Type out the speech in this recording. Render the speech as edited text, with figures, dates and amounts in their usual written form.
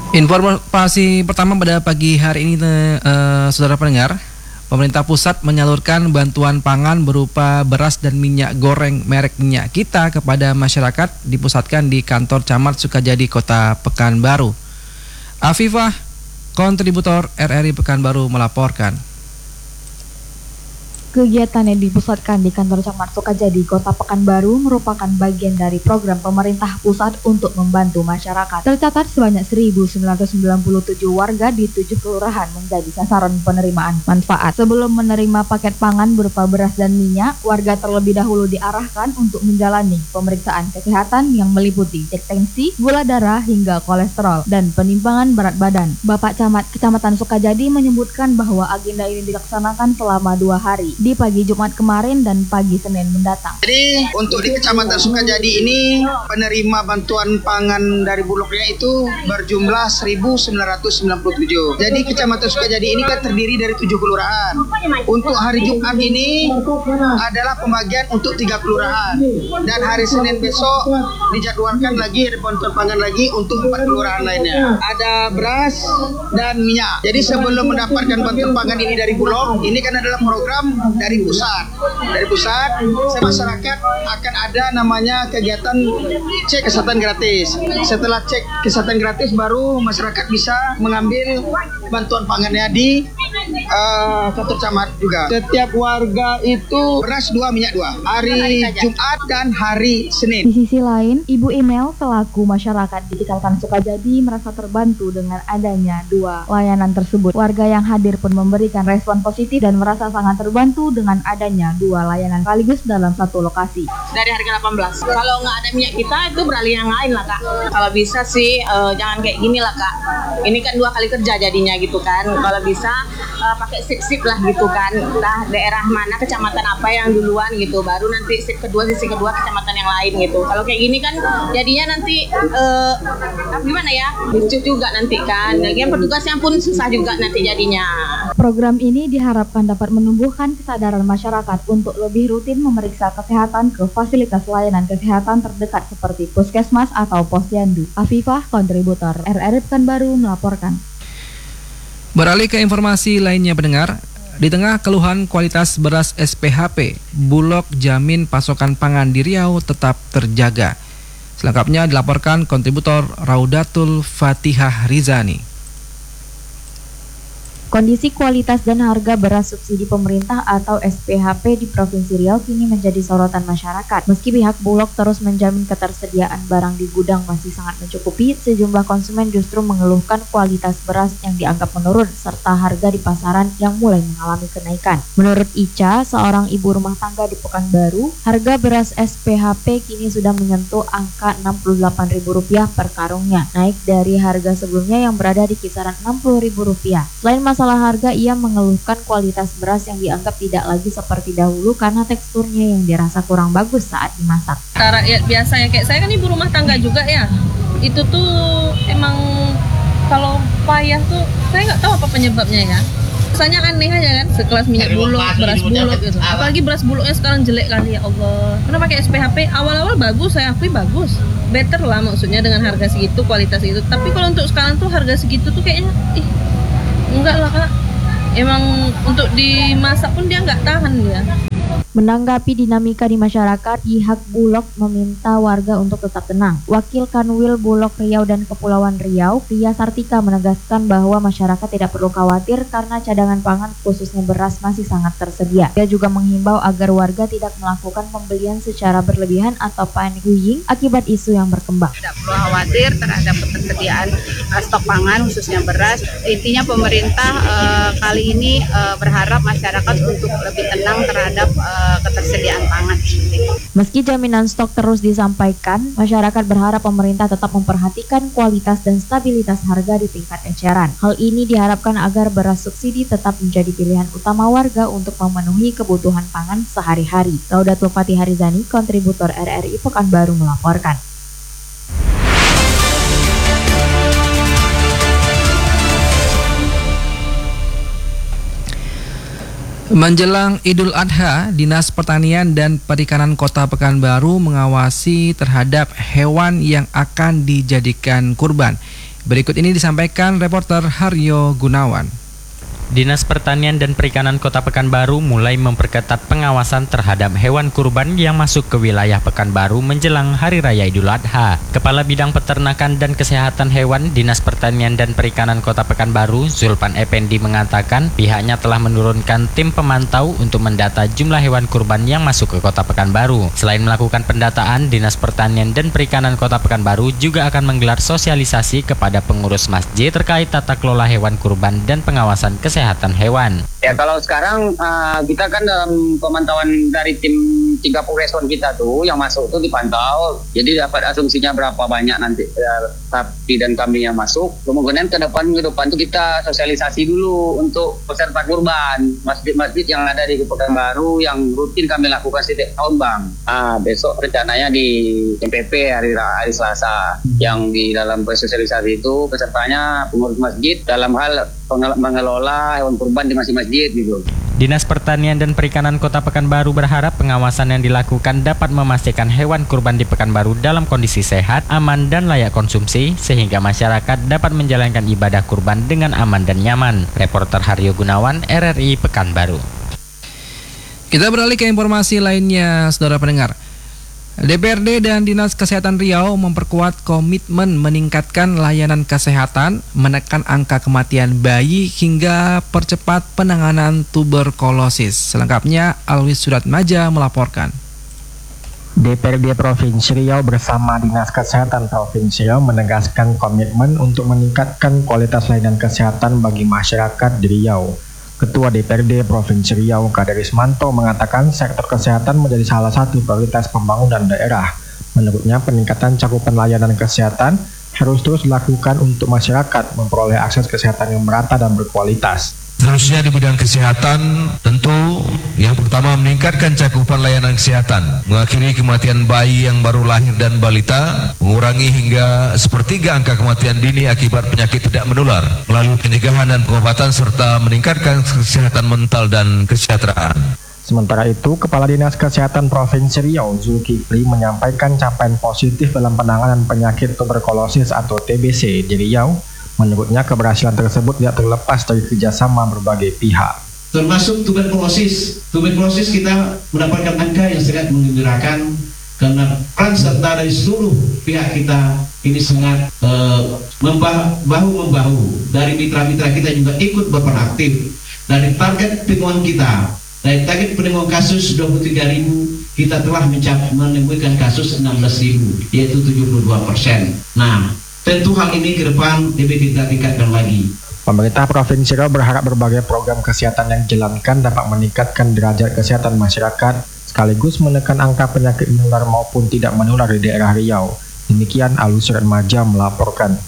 Informasi pertama pada pagi hari ini, saudara pendengar, pemerintah pusat menyalurkan bantuan pangan berupa beras dan minyak goreng merek Minyak Kita kepada masyarakat dipusatkan di kantor Camat Sukajadi, Kota Pekanbaru. Afifah, kontributor RRI Pekanbaru melaporkan. Kegiatan yang dipusatkan di kantor Camat Sukajadi, Kota Pekanbaru merupakan bagian dari program pemerintah pusat untuk membantu masyarakat. Tercatat sebanyak 1.997 warga di 7 kelurahan menjadi sasaran penerimaan manfaat. Sebelum menerima paket pangan berupa beras dan minyak, warga terlebih dahulu diarahkan untuk menjalani pemeriksaan kesehatan yang meliputi cek tensi, gula darah, hingga kolesterol, dan penimbangan berat badan. Bapak Camat Kecamatan Sukajadi menyebutkan bahwa agenda ini dilaksanakan selama 2 hari, di pagi Jumat kemarin dan pagi Senin mendatang. Jadi untuk di Kecamatan Sukajadi ini penerima bantuan pangan dari Bulognya itu berjumlah 1.997. Jadi Kecamatan Sukajadi ini kan terdiri dari 7 kelurahan. Untuk hari Jumat ini adalah pembagian untuk 3 kelurahan. Dan hari Senin besok dijadwalkan lagi ada bantuan pangan lagi untuk 4 kelurahan lainnya. Ada beras dan minyak. Jadi sebelum mendapatkan bantuan pangan ini dari Bulog, ini kan adalah program dari pusat. Dari pusat, masyarakat akan ada namanya kegiatan cek kesehatan gratis. Setelah cek kesehatan gratis, baru masyarakat bisa mengambil bantuan pangannya di kantor camat juga. Setiap warga itu beras 2, minyak 2. Hari Jumat dan hari Senin. Di sisi lain, Ibu Email selaku masyarakat di Kecamatan Sukajadi merasa terbantu dengan adanya 2 layanan tersebut. Warga yang hadir pun memberikan respon positif dan merasa sangat terbantu dengan adanya 2 layanan sekaligus dalam satu lokasi. Dari harga 18. Kalau nggak ada minyak kita itu beralih yang lain lah Kak. Kalau bisa sih jangan kayak gini lah Kak. Ini kan 2 kali kerja jadinya gitu kan. Kalau bisa pakai sip lah gitu kan. Nah, daerah mana, kecamatan apa yang duluan gitu. Baru nanti sisi kedua kecamatan yang lain gitu. Kalau kayak gini kan jadinya nanti gimana ya? Lucu juga nanti kan. Lagian petugasnya pun susah juga nanti jadinya. Program ini diharapkan dapat menumbuhkan kesadaran masyarakat untuk lebih rutin memeriksa kesehatan ke fasilitas layanan kesehatan terdekat seperti puskesmas atau posyandu. Afifah, kontributor RRI Pekanbaru melaporkan. Beralih ke informasi lainnya pendengar, di tengah keluhan kualitas beras SPHP, Bulog jamin pasokan pangan di Riau tetap terjaga. Selengkapnya dilaporkan kontributor Raudatul Fatihah Rizani. Kondisi kualitas dan harga beras subsidi pemerintah atau SPHP di Provinsi Riau kini menjadi sorotan masyarakat. Meski pihak Bulog terus menjamin ketersediaan barang di gudang masih sangat mencukupi, sejumlah konsumen justru mengeluhkan kualitas beras yang dianggap menurun serta harga di pasaran yang mulai mengalami kenaikan. Menurut Ica, seorang ibu rumah tangga di Pekanbaru, harga beras SPHP kini sudah menyentuh angka Rp68.000 per karungnya, naik dari harga sebelumnya yang berada di kisaran Rp60.000. Selain masalah harga, ia mengeluhkan kualitas beras yang dianggap tidak lagi seperti dahulu karena teksturnya yang dirasa kurang bagus saat dimasak. Rakyat biasa ya, kayak saya kan ibu rumah tangga juga ya, itu tuh emang kalau payah tuh saya nggak tahu apa penyebabnya ya. Rasanya aneh aja kan, sekelas minyak bulog, beras bulog gitu. Apalagi beras bulognya sekarang jelek kali, ya Allah. Karena pakai SPHP awal-awal bagus, saya akui bagus, better lah maksudnya dengan harga segitu, kualitas itu. Tapi kalau untuk sekarang tuh harga segitu tuh kayaknya enggak lah Kak, emang untuk dimasak pun dia nggak tahan ya. Menanggapi dinamika di masyarakat, pihak Bulog meminta warga untuk tetap tenang. Wakil Kanwil Bulog Riau dan Kepulauan Riau, Pria Sartika menegaskan bahwa masyarakat tidak perlu khawatir karena cadangan pangan khususnya beras masih sangat tersedia. Dia juga menghimbau agar warga tidak melakukan pembelian secara berlebihan atau panic buying akibat isu yang berkembang. Tidak perlu khawatir terhadap ketersediaan stok pangan khususnya beras. Intinya pemerintah kali ini berharap masyarakat untuk lebih tenang terhadap ketersediaan pangan. Meski jaminan stok terus disampaikan, masyarakat berharap pemerintah tetap memperhatikan kualitas dan stabilitas harga di tingkat eceran. Hal ini diharapkan agar beras subsidi tetap menjadi pilihan utama warga untuk memenuhi kebutuhan pangan sehari-hari. Raudatul Fatihah Rizani, kontributor RRI Pekanbaru melaporkan. Menjelang Idul Adha, Dinas Pertanian dan Perikanan Kota Pekanbaru mengawasi terhadap hewan yang akan dijadikan kurban. Berikut ini disampaikan reporter Haryo Gunawan. Dinas Pertanian dan Perikanan Kota Pekanbaru mulai memperketat pengawasan terhadap hewan kurban yang masuk ke wilayah Pekanbaru menjelang Hari Raya Idul Adha. Kepala Bidang Peternakan dan Kesehatan Hewan Dinas Pertanian dan Perikanan Kota Pekanbaru, Zulpan Effendi mengatakan pihaknya telah menurunkan tim pemantau untuk mendata jumlah hewan kurban yang masuk ke Kota Pekanbaru. Selain melakukan pendataan, Dinas Pertanian dan Perikanan Kota Pekanbaru juga akan menggelar sosialisasi kepada pengurus masjid terkait tata kelola hewan kurban dan pengawasan kesehatan hewan. Ya kalau sekarang kita kan dalam pemantauan dari tim 30 respon kita tuh yang masuk tuh dipantau. Jadi dapat asumsinya berapa banyak nanti sapi dan kambing yang masuk. Kemudian ke depan tuh kita sosialisasi dulu untuk peserta kurban masjid-masjid yang ada di Pekanbaru yang rutin kami lakukan setiap tahun, Bang. Besok rencananya di MPP hari Selasa yang di dalam sosialisasi itu pesertanya pengurus masjid dalam hal mengelola hewan kurban di masing masjid gitu. Dinas Pertanian dan Perikanan Kota Pekanbaru berharap pengawasan yang dilakukan dapat memastikan hewan kurban di Pekanbaru dalam kondisi sehat, aman dan layak konsumsi sehingga masyarakat dapat menjalankan ibadah kurban dengan aman dan nyaman. Reporter Haryo Gunawan, RRI Pekanbaru. Kita beralih ke informasi lainnya, saudara pendengar. DPRD dan Dinas Kesehatan Riau memperkuat komitmen meningkatkan layanan kesehatan, menekan angka kematian bayi hingga percepat penanganan tuberkulosis. Selengkapnya Alwis Suratmaja melaporkan. DPRD Provinsi Riau bersama Dinas Kesehatan Provinsi Riau menegaskan komitmen untuk meningkatkan kualitas layanan kesehatan bagi masyarakat di Riau. Ketua DPRD Provinsi Riau, Kaderismanto, mengatakan sektor kesehatan menjadi salah satu prioritas pembangunan daerah. Menurutnya, peningkatan cakupan layanan kesehatan harus terus dilakukan untuk masyarakat memperoleh akses kesehatan yang merata dan berkualitas. Seterusnya di bidang kesehatan, tentu yang pertama meningkatkan cakupan layanan kesehatan, mengakhiri kematian bayi yang baru lahir dan balita, mengurangi hingga sepertiga angka kematian dini akibat penyakit tidak menular, melalui pencegahan dan pengobatan serta meningkatkan kesehatan mental dan kesejahteraan. Sementara itu, Kepala Dinas Kesehatan Provinsi Riau, Zulkifli, menyampaikan capaian positif dalam penanganan penyakit tuberkulosis atau TBC di Riau. Menurutnya, keberhasilan tersebut tidak terlepas dari kerjasama berbagai pihak. Termasuk tuberkulosis. Tuberkulosis kita mendapatkan angka yang sangat menggembirakan karena peran serta dari seluruh pihak kita ini sangat bahu-membahu. Dari mitra-mitra kita juga ikut berperan aktif. Dari target penemuan kita, dari target penemuan kasus 23.000, kita telah menemukan kasus 16.000, yaitu 72%. Nah, tentu hal ini ke depan lebih kita tingkatkan lagi. Pemerintah Provinsi Riau berharap berbagai program kesehatan yang dijalankan dapat meningkatkan derajat kesehatan masyarakat, sekaligus menekan angka penyakit menular maupun tidak menular di daerah Riau. Demikian Alwis Suratmaja melaporkan.